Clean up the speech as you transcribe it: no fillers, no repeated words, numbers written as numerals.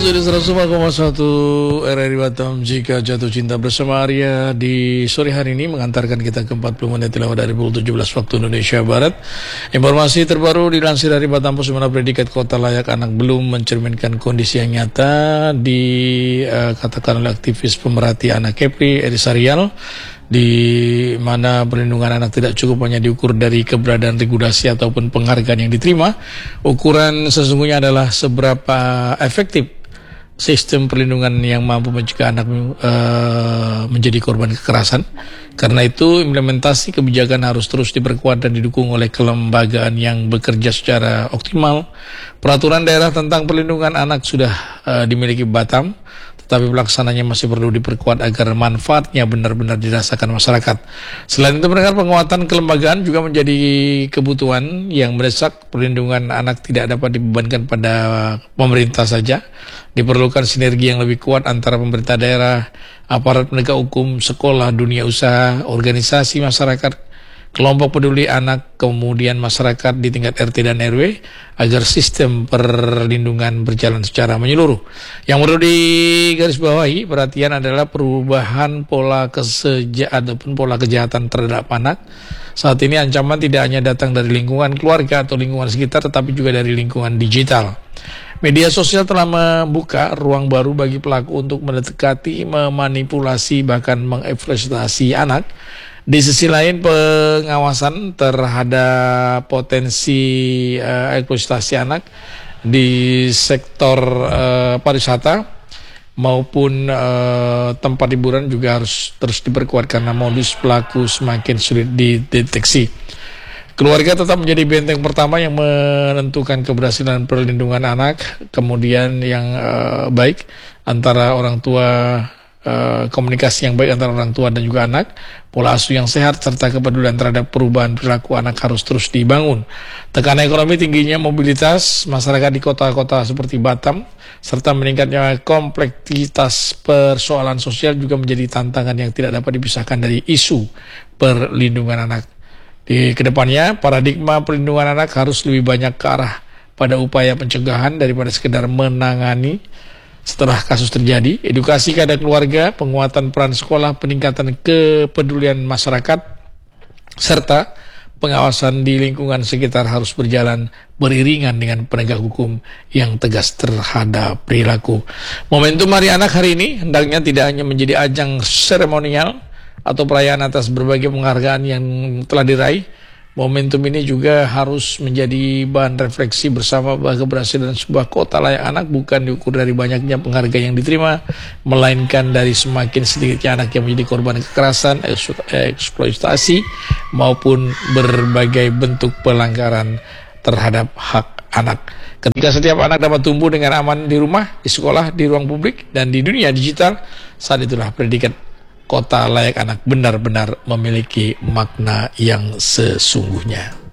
Jadi 104,1 RRI Batam, jika jatuh cinta bersama Arya di sore hari ini mengantarkan kita ke 40 menit lewat dari pukul 17 waktu Indonesia Barat. Informasi terbaru dilansir dari Batam Pos, mana predikat kota layak anak belum mencerminkan kondisi yang nyata katakan oleh aktivis pemerhati anak Kepri Edi Sarial, di mana perlindungan anak tidak cukup hanya diukur dari keberadaan regulasi ataupun penghargaan yang diterima. Ukuran sesungguhnya adalah seberapa efektif sistem perlindungan yang mampu mencegah anak menjadi korban kekerasan. Karena itu implementasi kebijakan harus terus diperkuat dan didukung oleh kelembagaan yang bekerja secara optimal. Peraturan daerah tentang perlindungan anak sudah dimiliki Batam, tetapi pelaksananya masih perlu diperkuat agar manfaatnya benar-benar dirasakan masyarakat. Selain itu, penguatan kelembagaan juga menjadi kebutuhan yang mendesak. Perlindungan anak tidak dapat dibebankan pada pemerintah saja. Diperlukan sinergi yang lebih kuat antara pemerintah daerah, aparat penegak hukum, sekolah, dunia usaha, organisasi masyarakat, kelompok peduli anak, kemudian masyarakat di tingkat RT dan RW, agar sistem perlindungan berjalan secara menyeluruh. Yang perlu digarisbawahi perhatian adalah perubahan pola ataupun pola kejahatan terhadap anak. Saat ini ancaman tidak hanya datang dari lingkungan keluarga atau lingkungan sekitar, tetapi juga dari lingkungan digital. Media sosial telah membuka ruang baru bagi pelaku untuk mendekati, memanipulasi, bahkan mengeksploitasi anak. Di sisi lain, pengawasan terhadap potensi eksploitasi anak di sektor pariwisata maupun tempat hiburan juga harus terus diperkuat karena modus pelaku semakin sulit dideteksi. Keluarga tetap menjadi benteng pertama yang menentukan keberhasilan perlindungan anak. Kemudian yang baik antara orang tua, komunikasi yang baik antara orang tua dan juga anak, pola asuh yang sehat, serta kepedulian terhadap perubahan perilaku anak harus terus dibangun. Tekanan ekonomi, tingginya mobilitas masyarakat di kota-kota seperti Batam, serta meningkatnya kompleksitas persoalan sosial juga menjadi tantangan yang tidak dapat dipisahkan dari isu perlindungan anak. Di kedepannya, paradigma perlindungan anak harus lebih banyak ke arah pada upaya pencegahan daripada sekedar menangani setelah kasus terjadi. Edukasi kepada keluarga, penguatan peran sekolah, peningkatan kepedulian masyarakat, serta pengawasan di lingkungan sekitar harus berjalan beriringan dengan penegak hukum yang tegas terhadap perilaku. Momentum Hari Anak hari ini hendaknya tidak hanya menjadi ajang seremonial atau perayaan atas berbagai penghargaan yang telah diraih. Momentum ini juga harus menjadi bahan refleksi bersama bahwa keberhasilan sebuah kota layak anak bukan diukur dari banyaknya penghargaan yang diterima, melainkan dari semakin sedikitnya anak yang menjadi korban kekerasan, eksploitasi, maupun berbagai bentuk pelanggaran terhadap hak anak. Ketika setiap anak dapat tumbuh dengan aman di rumah, di sekolah, di ruang publik, dan di dunia digital, saat itulah predikat kota layak anak benar-benar memiliki makna yang sesungguhnya.